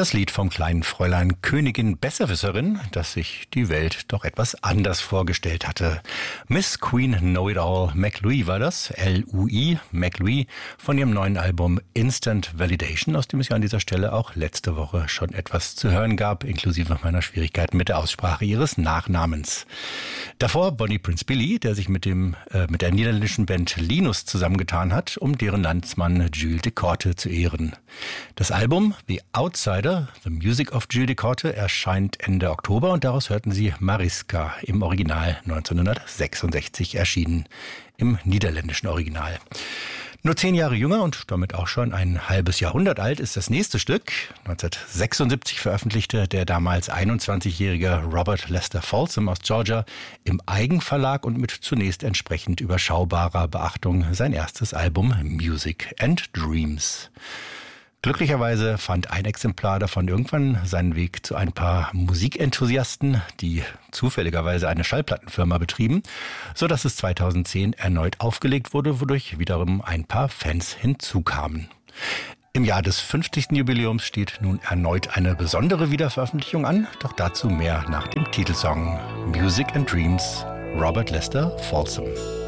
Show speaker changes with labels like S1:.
S1: Das Lied vom kleinen Fräulein Königin Besserwisserin, das sich die Welt doch etwas anders vorgestellt hatte. Miss Queen Know-It-All McLouis war das, L-U-I, McLouis, von ihrem neuen Album Instant Validation, aus dem es ja an dieser Stelle auch letzte Woche schon etwas zu hören gab, inklusive meiner Schwierigkeiten mit der Aussprache ihres Nachnamens. Davor Bonnie Prince Billy, der sich mit der niederländischen Band Linus zusammengetan hat, um deren Landsmann Jules de Korte zu ehren. Das Album The Outsider, The Music of Jules de Korte, erscheint Ende Oktober und daraus hörten Sie Mariska, im Original 1966 erschienen, im niederländischen Original. Nur 10 Jahre jünger und damit auch schon ein halbes Jahrhundert alt ist das nächste Stück. 1976 veröffentlichte der damals 21-jährige Robert Lester Folsom aus Georgia im Eigenverlag und mit zunächst entsprechend überschaubarer Beachtung sein erstes Album Music and Dreams. Glücklicherweise fand ein Exemplar davon irgendwann seinen Weg zu ein paar Musikenthusiasten, die zufälligerweise eine Schallplattenfirma betrieben, sodass es 2010 erneut aufgelegt wurde, wodurch wiederum ein paar Fans hinzukamen. Im Jahr des 50. Jubiläums steht nun erneut eine besondere Wiederveröffentlichung an, doch dazu mehr nach dem Titelsong Music and Dreams, Robert Lester Folsom.